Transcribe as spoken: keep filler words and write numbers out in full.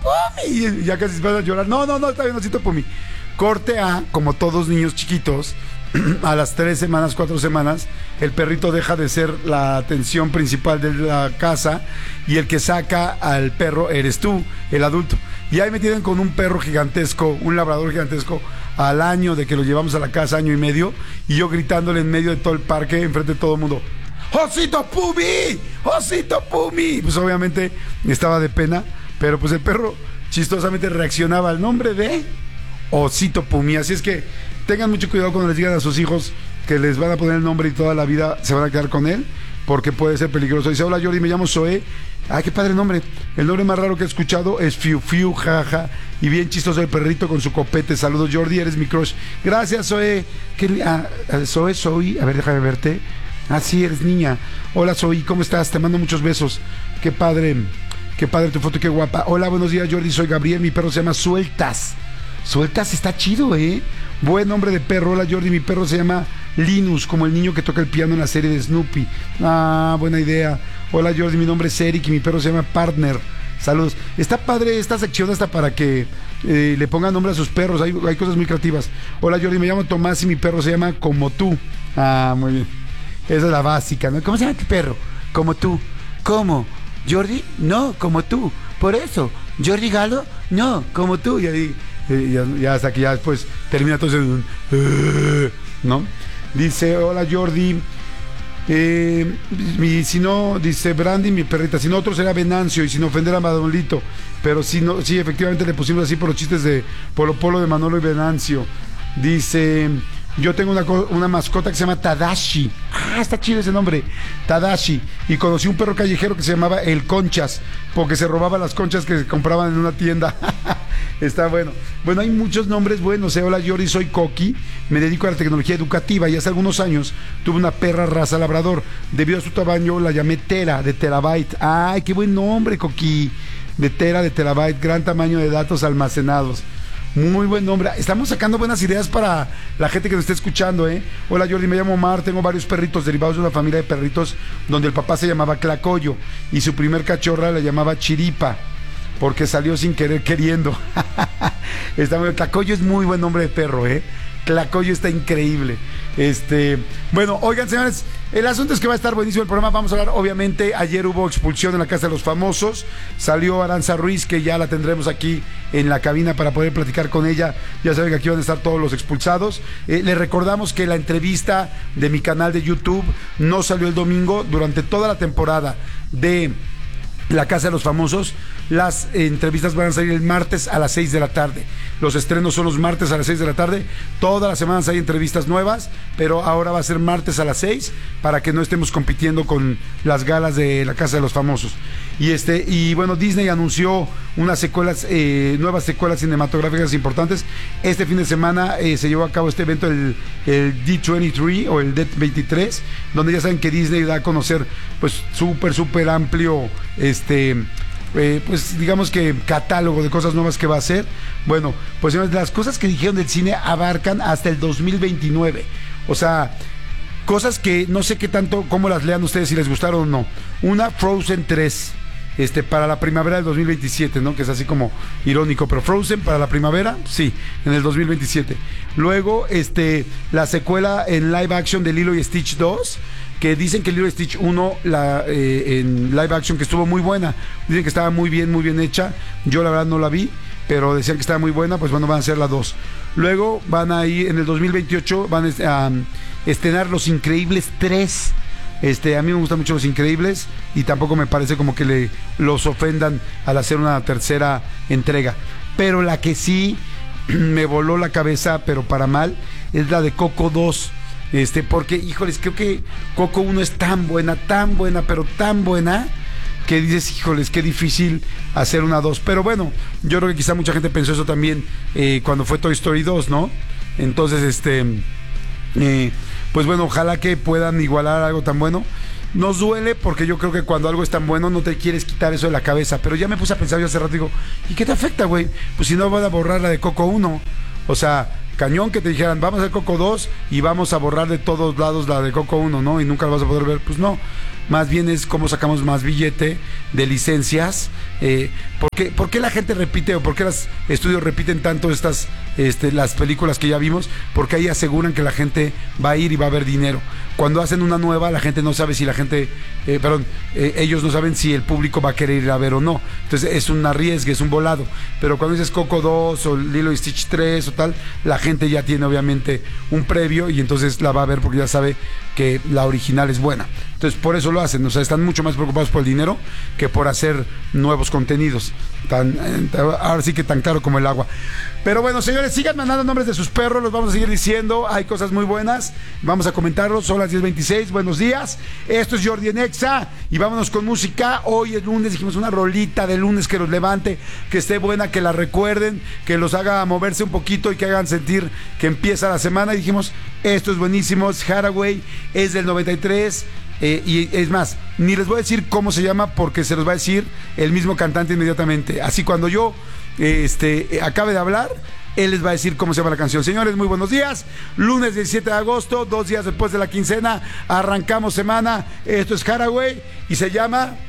Pumi. Y ya casi se van a llorar. No, no, no, está bien, Osito Pumi. Corte A, como todos niños chiquitos, a las tres semanas, cuatro semanas, el perrito deja de ser la atención principal de la casa y el que saca al perro eres tú, el adulto. Y ahí me tienen con un perro gigantesco, un labrador gigantesco, al año de que lo llevamos a la casa, año y medio, y yo gritándole en medio de todo el parque, enfrente de todo el mundo, ¡Osito Pumi! ¡Osito Pumi! Pues obviamente estaba de pena, pero pues el perro chistosamente reaccionaba al nombre de Osito Pumi. Así es que tengan mucho cuidado cuando les digan a sus hijos que les van a poner el nombre y toda la vida se van a quedar con él, porque puede ser peligroso. Dice, hola Jordi, me llamo Zoe. Ay, qué padre nombre. El nombre más raro que he escuchado es Fiu Fiu, jaja. Y bien chistoso el perrito con su copete. Saludos Jordi, eres mi crush. Gracias Zoe. ¿Qué, ah, Zoe, Zoe, a ver, déjame verte. Ah, sí, eres niña. Hola Zoe, ¿cómo estás? Te mando muchos besos. Qué padre, qué padre tu foto, qué guapa. Hola, buenos días Jordi, soy Gabriel, mi perro se llama Sueltas. Sueltas está chido, ¿eh? Buen nombre de perro. Hola Jordi, mi perro se llama Linus, como el niño que toca el piano en la serie de Snoopy. Ah, buena idea. Hola Jordi, mi nombre es Eric y mi perro se llama Partner. Saludos. Está padre esta sección hasta para que eh, le pongan nombre a sus perros. Hay, hay cosas muy creativas. Hola Jordi, me llamo Tomás y mi perro se llama Como Tú. Ah, muy bien. Esa es la básica, ¿no? ¿Cómo se llama tu perro? Como tú. ¿Cómo? ¿Jordi? No, como tú. Por eso. ¿Jordi Galo? No, como tú. Y ahí, eh, ya, ya hasta que ya después termina todo ese... Uh, ¿no? Dice, hola Jordi. Eh, mi, si no, dice Brandy, mi perrita. Si no, otro será Venancio. Y sin ofender a Madolito. Pero si no, sí, efectivamente le pusimos así por los chistes de Polo Polo de Manolo y Venancio. Dice... Yo tengo una, una mascota que se llama Tadashi. Ah, está chido ese nombre. Tadashi. Y conocí un perro callejero que se llamaba El Conchas, porque se robaba las conchas que se compraban en una tienda. Está bueno. Bueno, hay muchos nombres buenos. Eh, hola, Yori, soy Coqui. Me dedico a la tecnología educativa y hace algunos años tuve una perra raza labrador. Debido a su tamaño la llamé Tera, de Terabyte. Ay, qué buen nombre, Coqui. De Tera, de Terabyte. Gran tamaño de datos almacenados. Muy buen nombre. Estamos sacando buenas ideas para la gente que nos esté escuchando, ¿eh? Hola Jordi, me llamo Omar, tengo varios perritos derivados de una familia de perritos donde el papá se llamaba Clacoyo y su primer cachorra la llamaba Chiripa porque salió sin querer queriendo. Está muy... Clacoyo es muy buen nombre de perro, ¿eh? Clacoyo está increíble. Este, bueno, oigan señores, el asunto es que va a estar buenísimo el programa. Vamos a hablar, obviamente, ayer hubo expulsión en la Casa de los Famosos. Salió Aranza Ruiz, que ya la tendremos aquí en la cabina para poder platicar con ella. Ya saben que aquí van a estar todos los expulsados. Eh, les recordamos que la entrevista de mi canal de YouTube no salió el domingo. Durante toda la temporada de La Casa de los Famosos, las eh, entrevistas van a salir el martes a las seis de la tarde. Los estrenos son los martes a las seis de la tarde. Todas las semanas hay entrevistas nuevas, pero ahora va a ser martes a las seis para que no estemos compitiendo con las galas de La Casa de los Famosos. Y este y bueno, Disney anunció unas secuelas, eh, nuevas secuelas cinematográficas importantes. Este fin de semana eh, se llevó a cabo este evento, el, el D veintitrés o el D veintitrés, donde ya saben que Disney da a conocer pues súper, súper amplio este... Eh, pues digamos que catálogo de cosas nuevas que va a hacer. Bueno, pues las cosas que dijeron del cine abarcan hasta el dos mil veintinueve. O sea, cosas que no sé qué tanto, cómo las lean ustedes, si les gustaron o no. Una, Frozen tres, este, para la primavera del dos mil veintisiete, ¿no? Que es así como irónico, pero Frozen para la primavera, sí, en el dos mil veintisiete. Luego, este, la secuela en live action de Lilo y Stitch dos, que dicen que Lilo y Stitch uno la, eh, en live action que estuvo muy buena. Dicen que estaba muy bien, muy bien hecha. Yo la verdad no la vi, pero decían que estaba muy buena. Pues bueno, van a hacer la dos. Luego van a ir, en el dos mil veintiocho van a um, estrenar Los Increíbles tres. Este, a mí me gustan mucho Los Increíbles y tampoco me parece como que le, los ofendan al hacer una tercera entrega. Pero la que sí me voló la cabeza, pero para mal, es la de Coco dos. Este, porque, híjoles, creo que Coco uno es tan buena, tan buena, pero tan buena, que dices, híjoles, qué difícil hacer una dos. Pero bueno, yo creo que quizá mucha gente pensó eso también eh, cuando fue Toy Story dos, ¿no? Entonces, este, eh, pues bueno, ojalá que puedan igualar algo tan bueno. Nos duele porque yo creo que cuando algo es tan bueno no te quieres quitar eso de la cabeza. Pero ya me puse a pensar yo hace rato, digo, ¿y qué te afecta, güey? Pues si no van a borrar la de Coco uno. O sea, cañón que te dijeran, vamos a hacer Coco dos y vamos a borrar de todos lados la de Coco uno, ¿no? Y nunca la vas a poder ver. Pues no. más bien es cómo sacamos más billete de licencias. Eh, ¿por qué, ¿Por qué la gente repite o por qué los estudios repiten tanto estas este, las películas que ya vimos? Porque ahí aseguran que la gente va a ir y va a ver dinero. Cuando hacen una nueva, la gente no sabe si la gente, eh, perdón, eh, ellos no saben si el público va a querer ir a ver o no. Entonces es un arriesgue, es un volado. Pero cuando dices Coco dos o Lilo y Stitch tres o tal, la gente ya tiene obviamente un previo y entonces la va a ver porque ya sabe que la original es buena. Entonces por eso lo hacen, o sea, están mucho más preocupados por el dinero que por hacer nuevos contenidos. Tan, ahora sí que tan claro como el agua. Pero bueno, señores, sigan mandando nombres de sus perros, los vamos a seguir diciendo. Hay cosas muy buenas, vamos a comentarlos. Son las diez veintiséis, buenos días. Esto es Jordi en Exa y vámonos con música. Hoy es lunes, dijimos una rolita de lunes que los levante, que esté buena, que la recuerden, que los haga moverse un poquito y que hagan sentir que empieza la semana. Y dijimos, esto es buenísimo, es Hathaway, es del noventa y tres. Eh, y es más, ni les voy a decir cómo se llama porque se los va a decir el mismo cantante inmediatamente. Así cuando yo este, acabe de hablar, él les va a decir cómo se llama la canción. Señores, muy buenos días. Lunes diecisiete de agosto, dos días después de la quincena, arrancamos semana. Esto es Hathaway y se llama